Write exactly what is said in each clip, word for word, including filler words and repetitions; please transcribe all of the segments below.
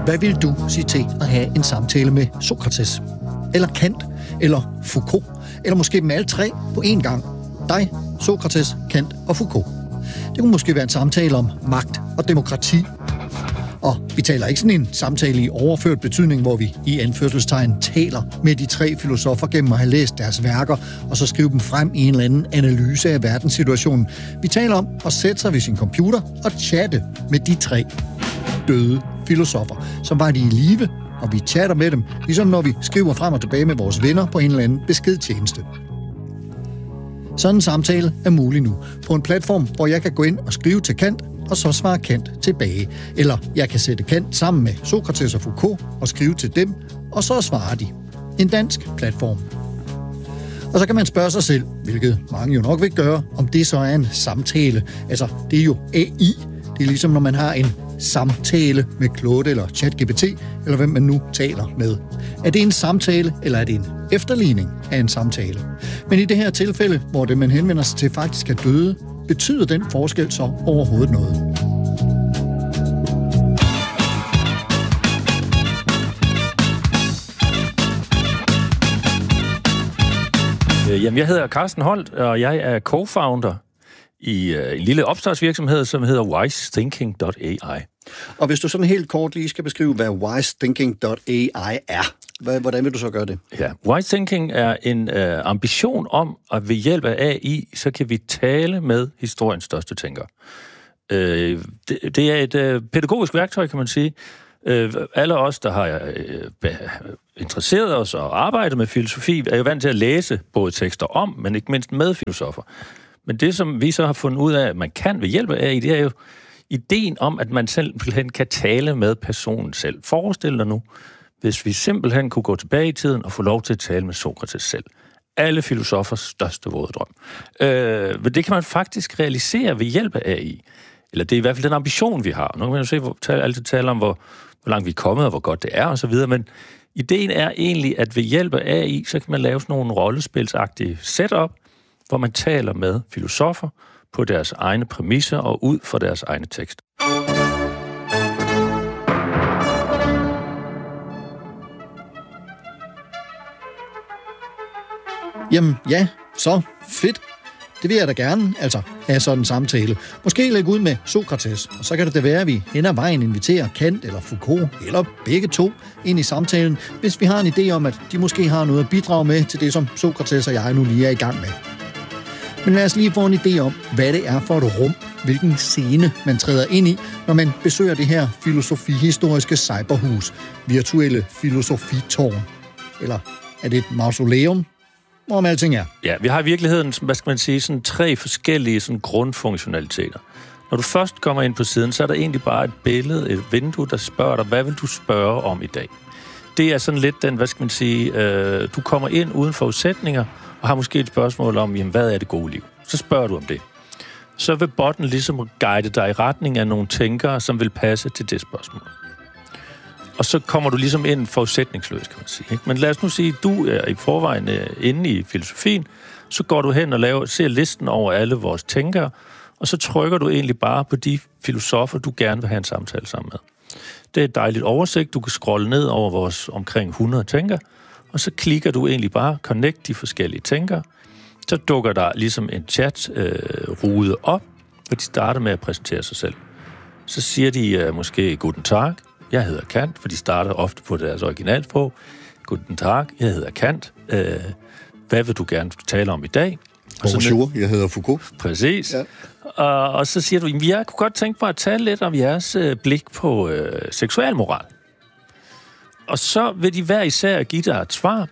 Hvad vil du sige til at have en samtale med Sokrates? Eller Kant? Eller Foucault? Eller måske dem alle tre på én gang? Dig, Sokrates, Kant og Foucault. Det kunne måske være en samtale om magt og demokrati. Og vi taler ikke sådan en samtale i overført betydning, hvor vi i anførselstegn taler med de tre filosofer gennem at have læst deres værker, og så skrive dem frem i en eller anden analyse af verdenssituationen. Vi taler om at sætte sig ved sin computer og chatte med de tre døde filosofer, som var de i live, og vi chatter med dem, ligesom når vi skriver frem og tilbage med vores venner på en eller anden beskedtjeneste. Sådan en samtale er mulig nu på en platform, hvor jeg kan gå ind og skrive til Kant, og så svare Kant tilbage. Eller jeg kan sætte Kant sammen med Sokrates og Foucault og skrive til dem, og så svarer de. En dansk platform. Og så kan man spørge sig selv, hvilket mange jo nok vil gøre, om det så er en samtale. Altså, det er jo A I. Det er ligesom, når man har en samtale med Claude eller ChatGPT, eller hvem man nu taler med. Er det en samtale, eller er det en efterligning af en samtale? Men i det her tilfælde, hvor det man henvender sig til faktisk er døde, betyder den forskel så overhovedet noget? Jamen, jeg hedder Carsten Holt, og jeg er co-founder i en lille opstartsvirksomhed, som hedder wise thinking dot A I. Og hvis du sådan helt kort lige skal beskrive, hvad wise thinking dot A I er, hvordan vil du så gøre det? Ja, Wise Thinking er en øh, ambition om, at ved hjælp af A I, så kan vi tale med historiens største tænkere. Øh, det, det er et øh, pædagogisk værktøj, kan man sige. Øh, alle os, der har øh, interesseret os og arbejdet med filosofi, er jo vant til at læse både tekster om, men ikke mindst med filosofer. Men det, som vi så har fundet ud af, at man kan ved hjælp af A I, det er jo ideen om, at man simpelthen kan tale med personen selv. Forestil dig nu, hvis vi simpelthen kunne gå tilbage i tiden og få lov til at tale med Sokrates selv. Alle filosofers største våde drøm. Øh, men det kan man faktisk realisere ved hjælp af A I. Eller det er i hvert fald den ambition, vi har. Nu kan man jo se, hvor, altid tale om, hvor, hvor langt vi er kommet, og hvor godt det er, og så videre. Men ideen er egentlig, at ved hjælp af A I, så kan man lave sådan nogle rollespilsagtige setup, hvor man taler med filosofer på deres egne præmisser og ud fra deres egne tekster. Jamen ja, så fedt. Det vil jeg da gerne, altså have sådan en samtale. Måske lægge ud med Sokrates, og så kan det da være, at vi hen ad vejen inviterer Kant eller Foucault, eller begge to, ind i samtalen, hvis vi har en idé om, at de måske har noget at bidrage med til det, som Sokrates og jeg nu lige er i gang med. Men lad os lige få en idé om, hvad det er for et rum, hvilken scene man træder ind i, når man besøger det her filosofihistoriske cyberhus, virtuelle filosofitårn. Eller er det et mausoleum? Hvorom alting er. Ja, vi har i virkeligheden, hvad skal man sige, sådan tre forskellige sådan grundfunktionaliteter. Når du først kommer ind på siden, så er der egentlig bare et billede, et vindue, der spørger dig, hvad vil du spørge om i dag? Det er sådan lidt den, hvad skal man sige, øh, du kommer ind uden forudsætninger, og har måske et spørgsmål om, jamen, hvad er det gode liv? Så spørger du om det. Så vil botten ligesom guide dig i retning af nogle tænkere, som vil passe til det spørgsmål. Og så kommer du ligesom ind forudsætningsløst, kan man sige. Ikke? Men lad os nu sige, at du er i forvejen inde i filosofien, så går du hen og laver, ser listen over alle vores tænkere, og så trykker du egentlig bare på de filosofer, du gerne vil have en samtale sammen med. Det er et dejligt oversigt. Du kan scrolle ned over vores omkring hundrede tænkere, og så klikker du egentlig bare connect de forskellige tænkere. Så dukker der ligesom en chat-rude øh, op, hvor de starter med at præsentere sig selv. Så siger de øh, måske guten tag. Jeg hedder Kant, for de starter ofte på deres originalsprog. Guten Tag, jeg hedder Kant. Øh, hvad vil du gerne tale om i dag? Bonjour, jeg hedder Foucault. Præcis. Ja. Og, og så siger du, jeg kunne godt tænke mig at tale lidt om jeres øh, blik på øh, seksualmoral. Og så vil de hver især give dig et svar.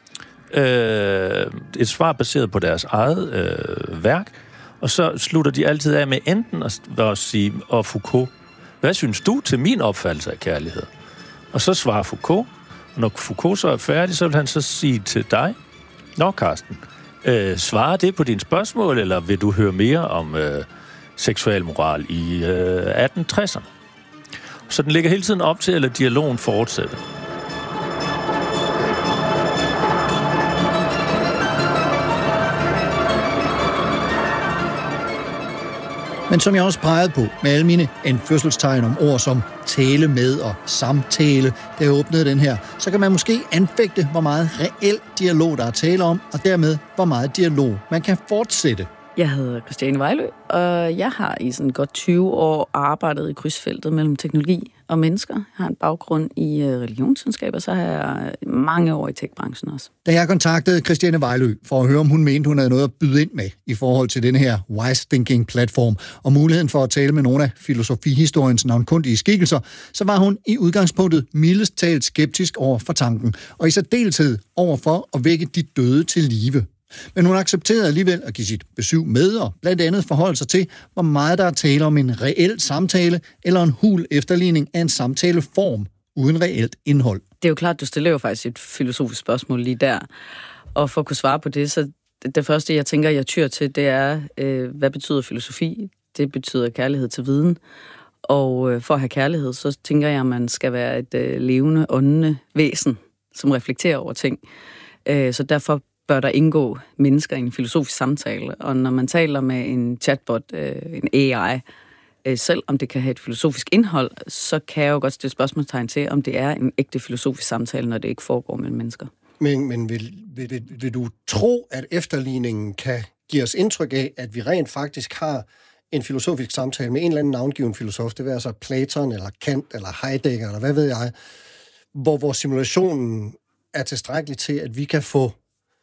Øh, et svar baseret på deres eget øh, værk. Og så slutter de altid af med enten at, at sige, og Foucault, hvad synes du til min opfattelse af kærlighed? Og så svarer Foucault, og når Foucault så er færdig, så vil han så sige til dig, nå Carsten, øh, svarer det på dine spørgsmål, eller vil du høre mere om øh, seksualmoral i øh, atten tresserne? Så den ligger hele tiden op til, at dialogen fortsætter. Men som jeg også pegede på med alle mine anførselstegn om ord som tale med og samtale, da jeg åbnede den her, så kan man måske anfægte, hvor meget reel dialog der er tale om, og dermed hvor meget dialog man kan fortsætte. Jeg hedder Christiane Vejlø, og jeg har i sådan godt tyve år arbejdet i krydsfeltet mellem teknologi og mennesker. Jeg har en baggrund i religionsvidenskab, og så har jeg mange år i tech-branchen også. Da jeg kontaktede Christiane Vejlø for at høre, om hun mente, hun havde noget at byde ind med i forhold til den her Wise Thinking-platform og muligheden for at tale med nogle af filosofihistoriens navnkundige skikkelser, så var hun i udgangspunktet mildest talt skeptisk over for tanken, og i særdeleshed over for at vække de døde til live. Men hun accepterede alligevel at give sit besøg med og blandt andet forholde sig til, hvor meget der er tale om en reel samtale eller en hul efterligning af en samtaleform uden reelt indhold. Det er jo klart, du stiller jo faktisk et filosofisk spørgsmål lige der. Og for at kunne svare på det, så det første, jeg tænker, jeg tyr til, det er, øh, hvad betyder filosofi? Det betyder kærlighed til viden. Og øh, for at have kærlighed, så tænker jeg, at man skal være et øh, levende, åndende væsen, som reflekterer over ting. Øh, så derfor bør der indgå mennesker i en filosofisk samtale. Og når man taler med en chatbot, øh, en A I, øh, selv om det kan have et filosofisk indhold, så kan jeg jo godt stille spørgsmålstegn til, om det er en ægte filosofisk samtale, når det ikke foregår mellem mennesker. Men, men vil, vil, vil, vil du tro, at efterligningen kan give os indtryk af, at vi rent faktisk har en filosofisk samtale med en eller anden navngiven filosof, det vil altså Platon, eller Kant, eller Heidegger, eller hvad ved jeg, hvor, hvor simulationen er tilstrækkelig til, at vi kan få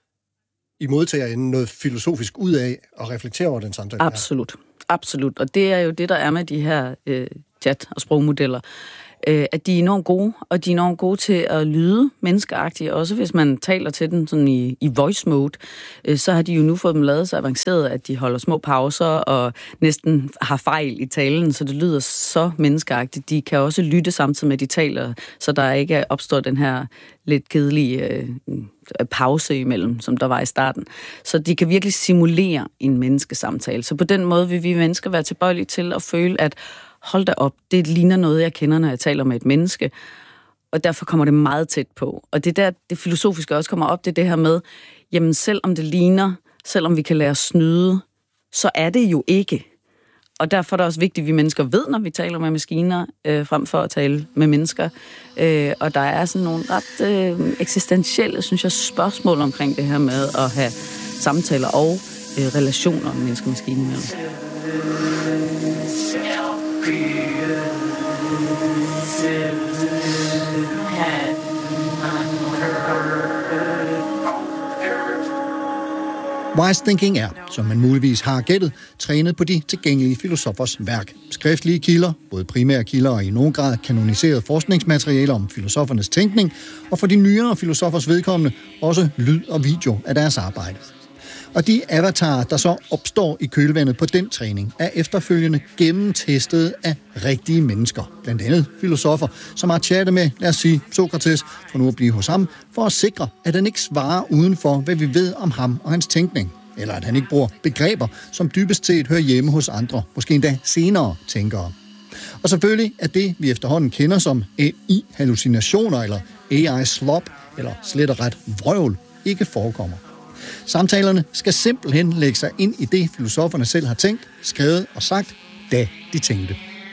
i modtagerenden noget filosofisk ud af at reflektere over den samtale? Absolut. Absolut. Og det er jo det, der er med de her øh, chat- og sprogmodeller. Øh, at de er enormt gode, og de er enormt gode til at lyde menneskeagtige. Også hvis man taler til den sådan i, i voice mode, øh, så har de jo nu fået dem lavet så avanceret, at de holder små pauser og næsten har fejl i talen, så det lyder så menneskeagtigt. De kan også lytte samtidig med, at de taler, så der ikke opstår den her lidt kedelige øh, pause imellem, som der var i starten. Så de kan virkelig simulere en menneskesamtale. Så på den måde vil vi mennesker være tilbøjelige til at føle, at hold da op, det ligner noget, jeg kender, når jeg taler med et menneske. Og derfor kommer det meget tæt på. Og det der, det filosofiske også kommer op, det er det her med, jamen selvom det ligner, selvom vi kan lære at snyde, så er det jo ikke. Og derfor er det også vigtigt, at vi mennesker ved, når vi taler med maskiner, øh, frem for at tale med mennesker. Øh, og der er sådan nogle ret øh, eksistentielle, synes jeg, spørgsmål omkring det her med at have samtaler og øh, relationer mennesker og maskiner imellem. Wise Thinking er, som man muligvis har gættet, trænet på de tilgængelige filosofers værk. Skriftlige kilder, både primære kilder og i nogen grad kanoniseret forskningsmateriale om filosofernes tænkning, og for de nyere filosofers vedkommende også lyd og video af deres arbejde. Og de avatarer, der så opstår i kølvandet på den træning, er efterfølgende gennemtestet af rigtige mennesker. Blandt andet filosofer, som har chattet med, lad os sige, Sokrates, for nu at blive hos ham, for at sikre, at han ikke svarer uden for, hvad vi ved om ham og hans tænkning. Eller at han ikke bruger begreber, som dybest set hører hjemme hos andre, måske endda senere tænkere. Og selvfølgelig er det, vi efterhånden kender som A I-hallucinationer eller A I-slop, eller slet og ret vrøvl, ikke forekommer. Samtalerne skal simpelthen lægge sig ind i det, filosoferne selv har tænkt, skrevet og sagt, da de tænkte.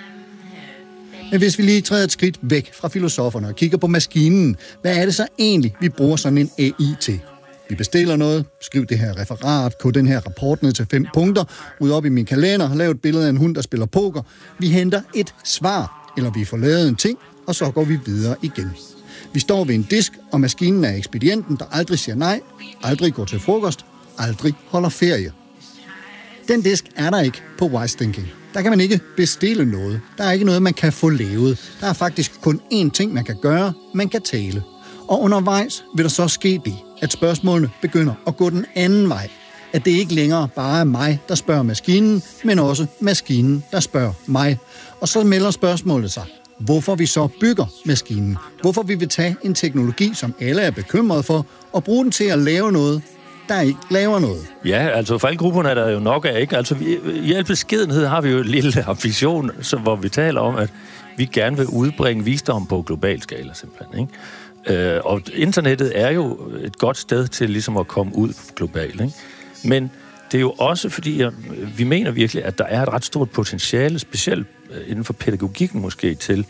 Men hvis vi lige træder et skridt væk fra filosoferne og kigger på maskinen, hvad er det så egentlig, vi bruger sådan en A I til? Vi bestiller noget, skriv det her referat, kod den her rapport ned til fem punkter, ud op i min kalender, lav et billede af en hund, der spiller poker. Vi henter et svar, eller vi får lavet en ting, og så går vi videre igen. Vi står ved en disk, og maskinen er ekspedienten, der aldrig siger nej, aldrig går til frokost, aldrig holder ferie. Den disk er der ikke på Wise Thinking. Der kan man ikke bestille noget. Der er ikke noget, man kan få lavet. Der er faktisk kun én ting, man kan gøre. Man kan tale. Og undervejs vil der så ske det, at spørgsmålene begynder at gå den anden vej. At det ikke længere bare er mig, der spørger maskinen, men også maskinen, der spørger mig. Og så melder spørgsmålet sig. Hvorfor vi så bygger maskinen. Hvorfor vi vil tage en teknologi, som alle er bekymrede for, og bruge den til at lave noget, der ikke laver noget. Ja, altså faldgrupperne er der jo nok af, ikke? Altså vi, i al beskedenhed har vi jo en lille ambition, så, hvor vi taler om, at vi gerne vil udbringe visdom på global skala, simpelthen, ikke? Øh, og internettet er jo et godt sted til ligesom at komme ud globalt, ikke? Men det er jo også fordi, at vi mener virkelig, at der er et ret stort potentiale, specielt inden for pædagogikken måske, til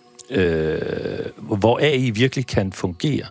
øh, hvor A I virkelig kan fungere.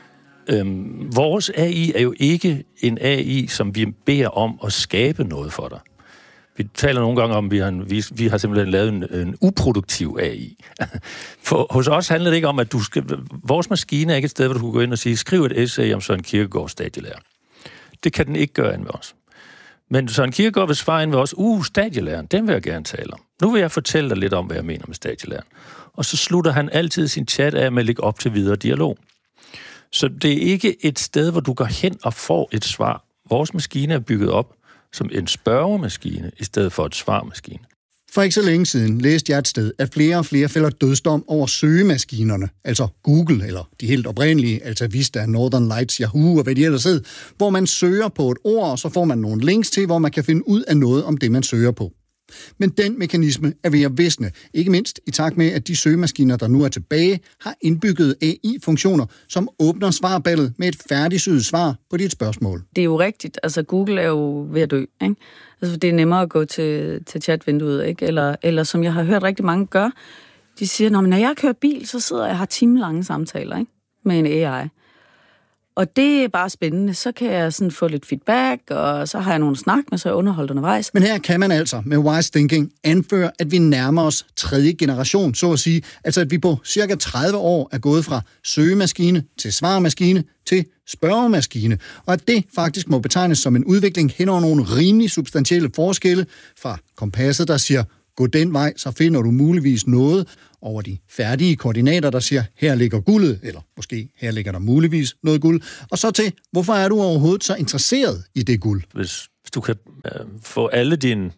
Øhm, vores A I er jo ikke en A I, som vi beder om at skabe noget for dig. Vi taler nogle gange om, at vi har, vi, vi har simpelthen lavet en, en uproduktiv A I. For hos os handler det ikke om, at du skal... Vores maskine er ikke et sted, hvor du kan gå ind og sige, skriv et essay om Søren Kierkegaard stadielærer. Det kan den ikke gøre ind ved os. Men Søren Kierkegaard vil svare ind ved os, uh, stadielæren, den vil jeg gerne tale om. Nu vil jeg fortælle dig lidt om, hvad jeg mener med stadielæren. Og så slutter han altid sin chat af med at lægge op til videre dialog. Så det er ikke et sted, hvor du går hen og får et svar. Vores maskine er bygget op som en spørgemaskine, i stedet for et svarmaskine. For ikke så længe siden læste jeg et sted, at flere og flere fælder dødsdom over søgemaskinerne, altså Google, eller de helt oprindelige, Alta Vista, Northern Lights, Yahoo og hvad de ellers hed, hvor man søger på et ord, og så får man nogle links til, hvor man kan finde ud af noget om det, man søger på. Men den mekanisme er ved at visne, ikke mindst i takt med, at de søgemaskiner, der nu er tilbage, har indbygget A I-funktioner, som åbner svarballet med et færdigsyet svar på dit spørgsmål. Det er jo rigtigt. Altså, Google er jo ved at dø, ikke? Altså, det er nemmere at gå til, til chatvinduet, ikke? Eller, eller som jeg har hørt rigtig mange gør, de siger, når jeg kører bil, så sidder jeg og har timelange samtaler, ikke? Med en A I. Og det er bare spændende. Så kan jeg sådan få lidt feedback, og så har jeg nogle snak med, så jeg underholdt undervejs. Men her kan man altså med Wise Thinking anføre, at vi nærmer os tredje generation, så at sige. Altså at vi på cirka tredive år er gået fra søgemaskine til svarmaskine til spørgemaskine. Og at det faktisk må betegnes som en udvikling hen over nogle rimelig substantielle forskelle fra kompasset, der siger, gå den vej, så finder du muligvis noget, over de færdige koordinater, der siger, her ligger guldet, eller måske her ligger der muligvis noget guld, og så til, hvorfor er du overhovedet så interesseret i det guld? Hvis, hvis du kan øh, få alle dine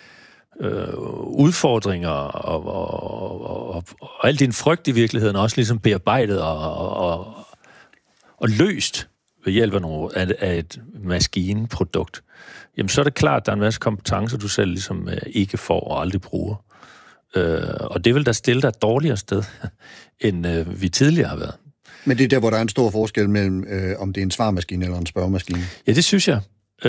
øh, udfordringer og, og, og, og, og al din frygt i virkeligheden også ligesom bearbejdet og, og, og løst ved hjælp af, nogle, af, af et maskineprodukt, jamen så er det klart, at der er en masse kompetencer, du selv ligesom øh, ikke får og aldrig bruger. Øh, og det vil da stille dig et dårligere sted, end øh, vi tidligere har været. Men det er der, hvor der er en stor forskel mellem, øh, om det er en svarmaskine eller en spørgemaskine? Ja, det synes jeg.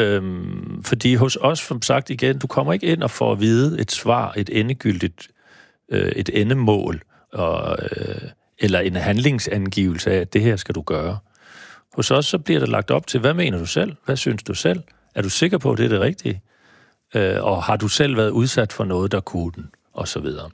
Øhm, fordi hos os, som sagt igen, du kommer ikke ind og får at vide et svar, et endegyldigt, øh, et endemål, og, øh, eller en handlingsangivelse af, at det her skal du gøre. Hos os så bliver der lagt op til, hvad mener du selv? Hvad synes du selv? Er du sikker på, at det er det rigtige? Øh, og har du selv været udsat for noget, der kunne den? Og så videre.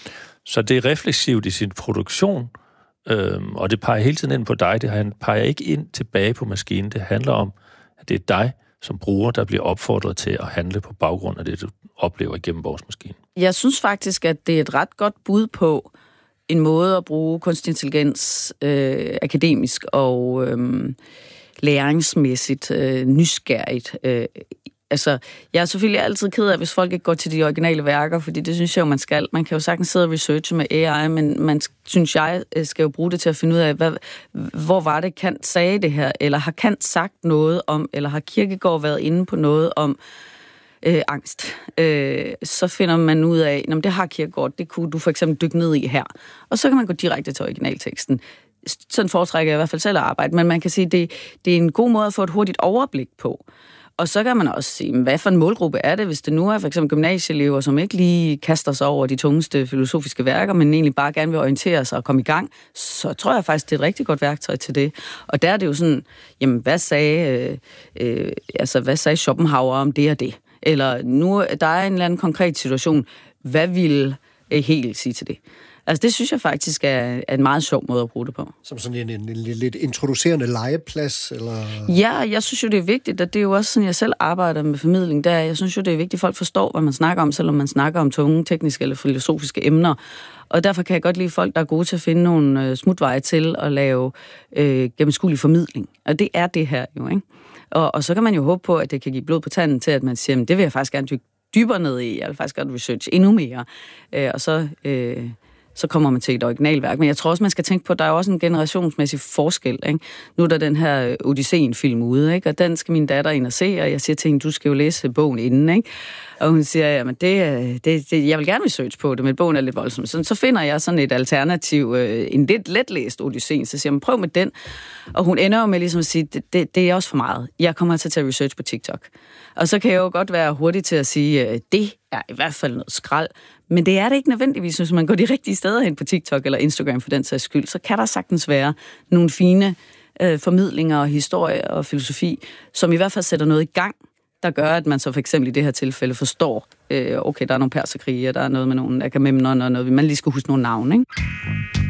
Så det er refleksivt i sin produktion, øhm, og det peger hele tiden ind på dig. Det peger ikke ind tilbage på maskinen. Det handler om, at det er dig som bruger, der bliver opfordret til at handle på baggrund af det, du oplever igennem vores maskine. Jeg synes faktisk, at det er et ret godt bud på en måde at bruge kunstig intelligens øh, akademisk og øh, læringsmæssigt, øh, nysgerrigt. Øh, altså, jeg er selvfølgelig altid ked af, hvis folk ikke går til de originale værker, fordi det synes jeg jo, man skal. Man kan jo sagtens sidde og researche med A I, men man, synes jeg, skal jo bruge det til at finde ud af, hvad, hvor var det Kant sagde det her, eller har Kant sagt noget om, eller har Kierkegaard været inde på noget om øh, angst. Øh, så finder man ud af, at det har Kierkegaard, det kunne du for eksempel dykke ned i her. Og så kan man gå direkte til originalteksten. Sådan foretrækker jeg i hvert fald selv at arbejde, men man kan sige, at det, det er en god måde at få et hurtigt overblik på. Og så kan man også sige, hvad for en målgruppe er det, hvis det nu er for eksempel gymnasieelever, som ikke lige kaster sig over de tungeste filosofiske værker, men egentlig bare gerne vil orientere sig og komme i gang, så tror jeg faktisk, det er et rigtig godt værktøj til det. Og der er det jo sådan, jamen hvad sagde, øh, øh, altså, hvad sagde Schopenhauer om det og det? Eller nu, der er en eller anden konkret situation, hvad vil Hegel sige til det? Altså, det synes jeg faktisk er, er en meget sjov måde at bruge det på. Som sådan en, en, en lidt introducerende legeplads? Eller? Ja, jeg synes jo, det er vigtigt, og det er jo også sådan, jeg selv arbejder med formidling der. Jeg synes jo, det er vigtigt, at folk forstår, hvad man snakker om, selvom man snakker om tunge, tekniske eller filosofiske emner. Og derfor kan jeg godt lide folk, der er gode til at finde nogle øh, smutveje til at lave øh, gennemskuelig formidling. Og det er det her jo, ikke? Og, og så kan man jo håbe på, at det kan give blod på tanden til, at man siger, men det vil jeg faktisk gerne dykke dybere ned i. Jeg vil faktisk godt research endnu mere. Øh, og så... Øh, så kommer man til et originalværk. Men jeg tror også, man skal tænke på, at der er også en generationsmæssig forskel. Ikke? Nu er der den her Odysseen-film ude, ikke? Og den skal min datter ind og se, og jeg siger til hende, du skal jo læse bogen inden. Ikke? Og hun siger, jamen det, det, det, jeg vil gerne research på det, men bogen er lidt voldsom. Så, så finder jeg sådan et alternativ, en lidt letlæst Odysseen, så siger jeg, prøv med den. Og hun ender jo med ligesom at sige, det, det, det er også for meget. Jeg kommer altså til at research på TikTok. Og så kan jeg jo godt være hurtig til at sige, det er i hvert fald noget skrald. Men det er det ikke nødvendigvis, hvis man går de rigtige steder hen på TikTok eller Instagram for den sags skyld. Så kan der sagtens være nogle fine øh, formidlinger og historie og filosofi, som i hvert fald sætter noget i gang, der gør, at man så for eksempel i det her tilfælde forstår, øh, okay, der er nogle perserkrige, der er noget med nogle agamemnon og noget, man lige skal huske nogle navne, ikke?